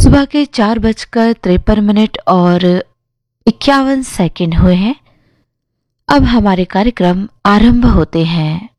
सुबह के 4:53 और 51 सेकंड हुए हैं। अब हमारे कार्यक्रम आरंभ होते हैं।